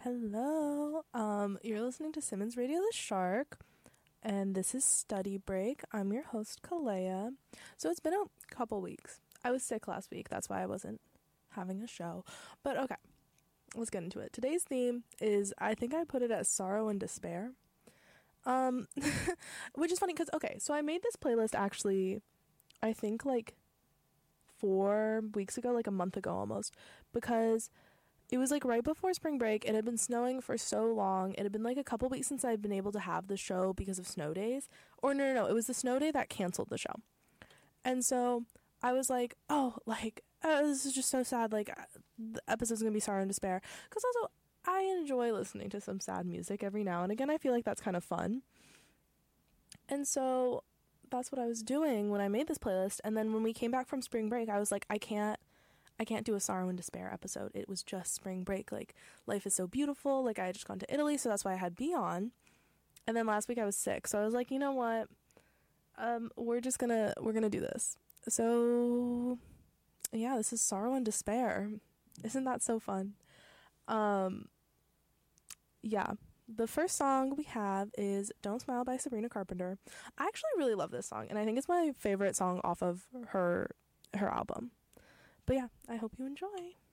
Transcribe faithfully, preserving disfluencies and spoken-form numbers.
Hello. Um, you're listening to Simmons Radio the Shark, and this is Study Break. I'm your host, Kalea. So it's been a couple weeks. I was sick last week, that's why I wasn't having a show. But okay, let's get into it. Today's theme is, I think I put it as sorrow and despair. Um, which is funny because, okay, so I made this playlist actually, I think like four weeks ago, like a month ago almost, because it was like right before spring break. It had been snowing for so long. It had been like a couple weeks since I'd been able to have the show because of snow days. Or no, no, no. It was the snow day that canceled the show. And so I was like, oh, like, uh, this is just so sad. Like, uh, the episode's going to be sorrow and despair. Because also, I enjoy listening to some sad music every now and again. I feel like that's kind of fun. And so that's what I was doing when I made this playlist. And then when we came back from spring break, I was like, I can't. I can't do a sorrow and despair episode. It was just spring break. Like, life is so beautiful. Like, I had just gone to Italy, so that's why I had B on. And then last week I was sick, so I was like, you know what? Um, we're just gonna we're gonna do this. So yeah, this is sorrow and despair. Isn't that so fun? Um, yeah. The first song we have is Don't Smile by Sabrina Carpenter. I actually really love this song, and I think it's my favorite song off of her her album. But yeah, I hope you enjoy.